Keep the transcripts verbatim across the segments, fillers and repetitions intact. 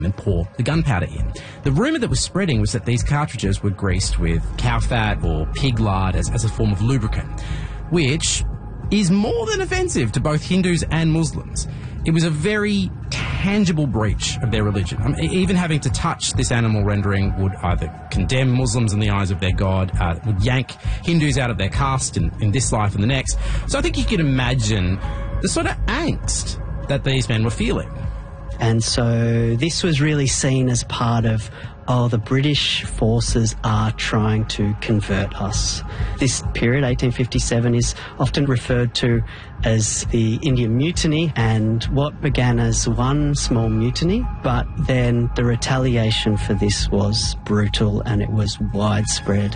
and pour the gunpowder in. The rumour that was spreading was that these cartridges were greased with cow fat or pig lard as, as a form of lubricant, which is more than offensive to both Hindus and Muslims. It was a very tangible breach of their religion. I mean, even having to touch this animal rendering would either condemn Muslims in the eyes of their God, uh, would yank Hindus out of their caste in, in this life and the next. So I think you can imagine the sort of angst that these men were feeling. And so this was really seen as part of, oh, the British forces are trying to convert us. This period, eighteen fifty-seven, is often referred to as the Indian Mutiny, and what began as one small mutiny, but then the retaliation for this was brutal and it was widespread,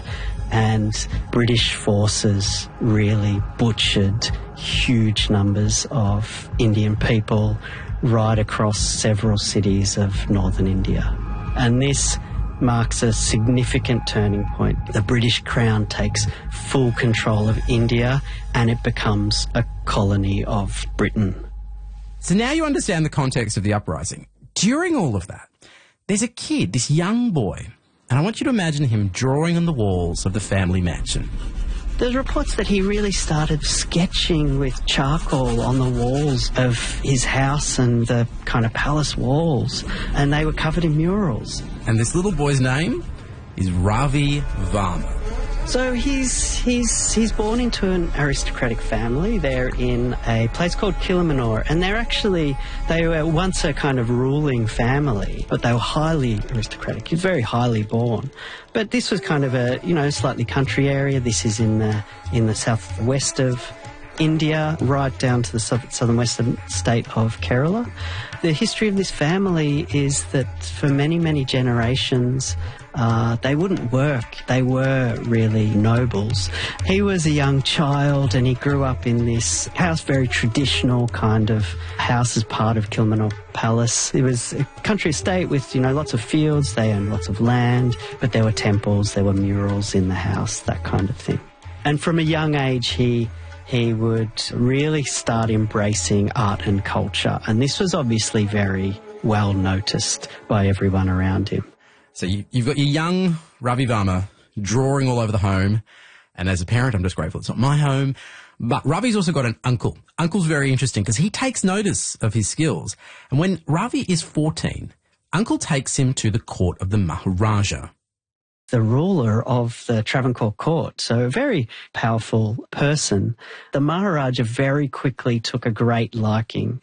and British forces really butchered huge numbers of Indian people right across several cities of northern India. And this marks a significant turning point. The British Crown takes full control of India and it becomes a colony of Britain. So now you understand the context of the uprising. During all of that, there's a kid, this young boy, and I want you to imagine him drawing on the walls of the family mansion. There's reports that he really started sketching with charcoal on the walls of his house and the kind of palace walls, and they were covered in murals. And this little boy's name is Ravi Varma. So he's he's he's born into an aristocratic family. They're in a place called Kilimanor, and they're actually, they were once a kind of ruling family, but they were highly aristocratic. He's very highly born. But this was kind of a, you know, slightly country area. This is in the, in the southwest of India, right down to the southern western state of Kerala. The history of this family is that for many, many generations, Uh, they wouldn't work. They were really nobles. He was a young child and he grew up in this house, very traditional kind of house as part of Kilimanor Palace. It was a country estate with, you know, lots of fields. They owned lots of land, but there were temples, there were murals in the house, that kind of thing. And from a young age, he he would really start embracing art and culture. And this was obviously very well noticed by everyone around him. So you, you've got your young Ravi Varma drawing all over the home, and as a parent, I'm just grateful it's not my home. But Ravi's also got an uncle. Uncle's very interesting because he takes notice of his skills. And when Ravi is fourteen, Uncle takes him to the court of the Maharaja. The ruler of the Travancore court, so a very powerful person. The Maharaja very quickly took a great liking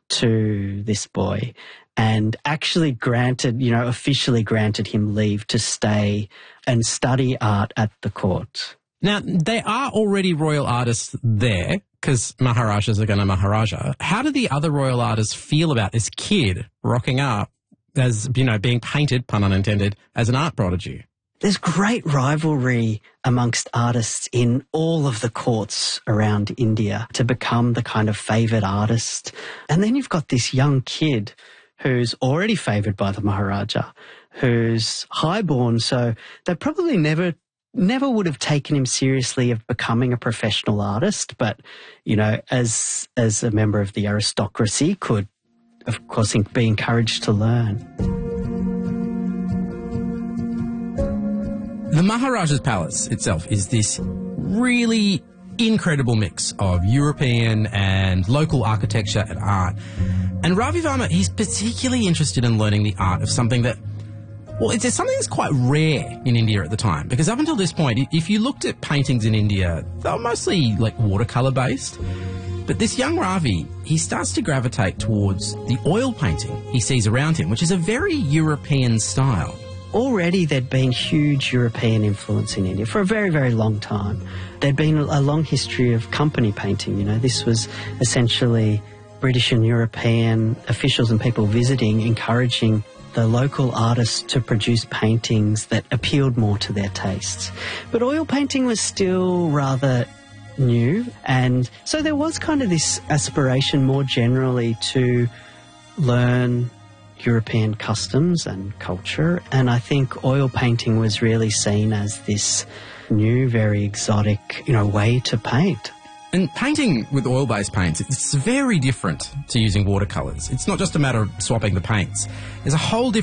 to this boy and actually granted, you know, officially granted him leave to stay and study art at the court. Now, they are already royal artists there because Maharajas are going to Maharaja. How do the other royal artists feel about this kid rocking up as, you know, being painted, pun unintended, as an art prodigy? There's great rivalry amongst artists in all of the courts around India to become the kind of favoured artist. And then you've got this young kid who's already favoured by the Maharaja, who's highborn, so they probably never never would have taken him seriously of becoming a professional artist, but, you know, as as a member of the aristocracy could, of course, be encouraged to learn. The Maharaja's palace itself is this really incredible mix of European and local architecture and art. And Ravi Varma, he's particularly interested in learning the art of something that, well, it's something that's quite rare in India at the time. Because up until this point, if you looked at paintings in India, they were mostly like watercolour based. But this young Ravi, he starts to gravitate towards the oil painting he sees around him, which is a very European style. Already there'd been huge European influence in India for a very, very long time. There'd been a long history of company painting, you know. This was essentially British and European officials and people visiting, encouraging the local artists to produce paintings that appealed more to their tastes. But oil painting was still rather new, and so there was kind of this aspiration more generally to learn European customs and culture, and I think oil painting was really seen as this new, very exotic, you know, way to paint. And painting with oil-based paints, it's very different to using watercolours. It's not just a matter of swapping the paints. There's a whole different